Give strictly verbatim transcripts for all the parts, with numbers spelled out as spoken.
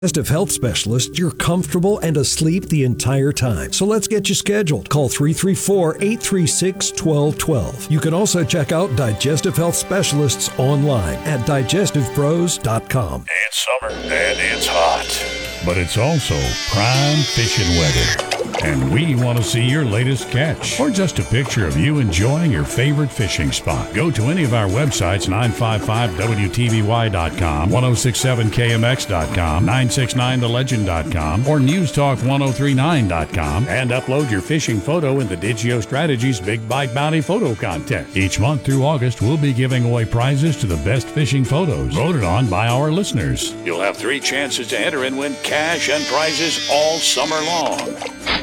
Digestive Health Specialist, you're comfortable and asleep the entire time. So let's get you scheduled. Call three three four, eight three six, one two one two. You can also check out Digestive Health Specialists online at digestive pros dot com. It's summer and it's hot, but it's also prime fishing weather. And we want to see your latest catch or just a picture of you enjoying your favorite fishing spot. Go to any of our websites, nine five five W T V Y dot com, ten sixty-seven K M X dot com, nine sixty-nine the legend dot com, or news talk ten thirty-nine dot com, and upload your fishing photo in the Digio Strategies Big Bite Bounty Photo Contest. Each month through August, we'll be giving away prizes to the best fishing photos voted on by our listeners. You'll have three chances to enter and win cash and prizes all summer long.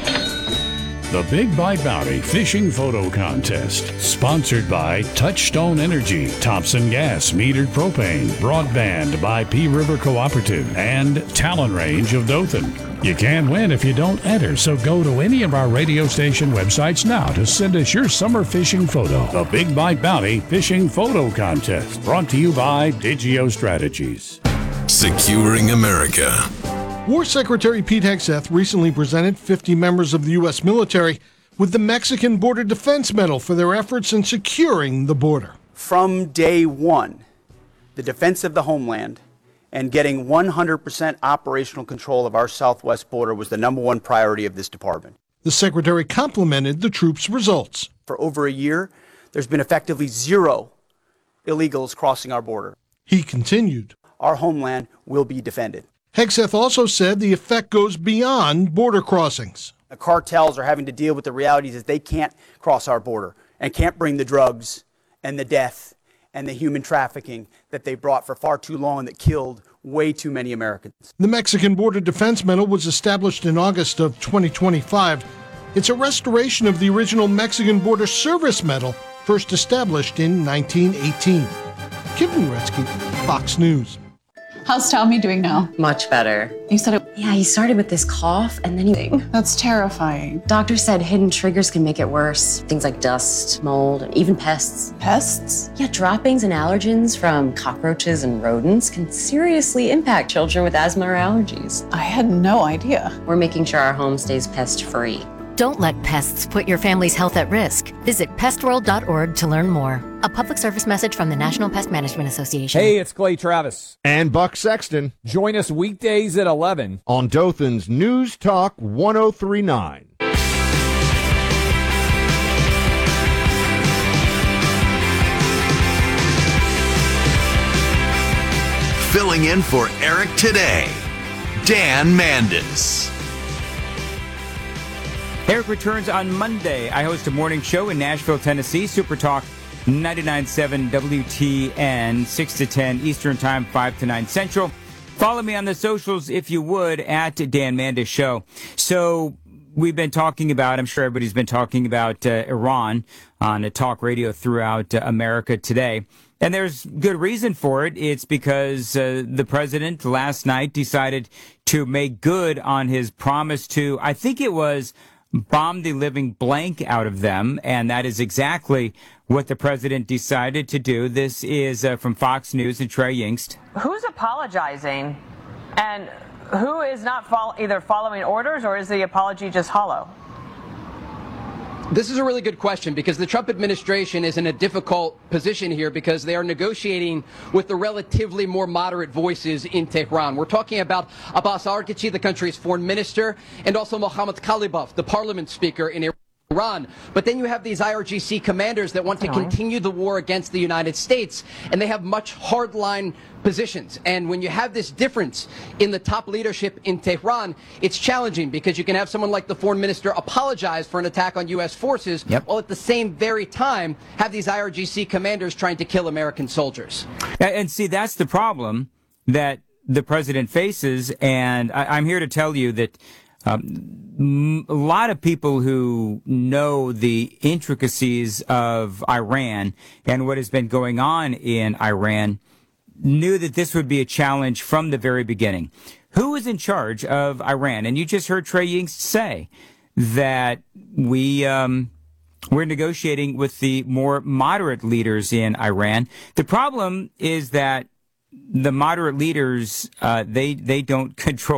The Big Bite Bounty Fishing Photo Contest, sponsored by Touchstone Energy, Thompson Gas Metered Propane, Broadband by P River Cooperative, and Talon Range of Dothan. You can't win if you don't enter, so go to any of our radio station websites now to send us your summer fishing photo. The Big Bite Bounty Fishing Photo Contest, brought to you by Digio Strategies. Securing America. War Secretary Pete Hegseth recently presented fifty members of the U S military with the Mexican Border Defense Medal for their efforts in securing the border. From day one, the defense of the homeland and getting one hundred percent operational control of our southwest border was the number one priority of this department. The secretary complimented the troops' results. For over a year, there's been effectively zero illegals crossing our border. He continued. Our homeland will be defended. Hegseth also said the effect goes beyond border crossings. The cartels are having to deal with the realities that they can't cross our border and can't bring the drugs and the death and the human trafficking that they brought for far too long that killed way too many Americans. The Mexican Border Defense Medal was established in August of twenty twenty-five. It's a restoration of the original Mexican Border Service Medal, first established in nineteen eighteen. Kevin Gretzky, Fox News. How's Tommy doing now? Much better. You said it. Yeah, he started with this cough and then he... That's terrifying. Doctor said hidden triggers can make it worse. Things like dust, mold, and even pests. Pests? Yeah, droppings and allergens from cockroaches and rodents can seriously impact children with asthma or allergies. I had no idea. We're making sure our home stays pest-free. Don't let pests put your family's health at risk. Visit pest world dot org to learn more. A public service message from the National Pest Management Association. Hey, it's Clay Travis. And Buck Sexton. Join us weekdays at eleven on Dothan's News Talk ten thirty-nine. Filling in for Eric today, Dan Mandis. Eric returns on Monday. I host a morning show in Nashville, Tennessee. Super Talk ninety-nine point seven W T N, six to ten Eastern Time, five to nine Central. Follow me on the socials, if you would, at Dan Mandis Show. So we've been talking about, I'm sure everybody's been talking about uh, Iran on a talk radio throughout uh, America today. And there's good reason for it. It's because uh, the president last night decided to make good on his promise to, I think it was, bomb the living blank out of them, and that is exactly what the president decided to do. This is uh, from Fox News and Trey Yingst. Who's apologizing, and who is not fol- either following orders, or is the apology just hollow? This is a really good question, because the Trump administration is in a difficult position here because they are negotiating with the relatively more moderate voices in Tehran. We're talking about Abbas Araghchi, the country's foreign minister, and also Mohammad Khalibaf, the parliament speaker in Iran. But then you have these I R G C commanders that want to continue the war against the United States, and they have much hardline positions. And when you have this difference in the top leadership in Tehran, it's challenging, because you can have someone like the foreign minister apologize for an attack on U S forces, yep, while at the same very time have these I R G C commanders trying to kill American soldiers. And see, that's the problem that the president faces. And I, I'm here to tell you that Um, a lot of people who know the intricacies of Iran and what has been going on in Iran knew that this would be a challenge from the very beginning. Who is in charge of Iran? And you just heard Trey Yingst say that we, um, we're negotiating with the more moderate leaders in Iran. The problem is that the moderate leaders, uh, they they don't control